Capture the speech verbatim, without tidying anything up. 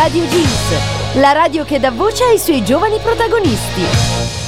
Radio Jeans, la radio che dà voce ai suoi giovani protagonisti.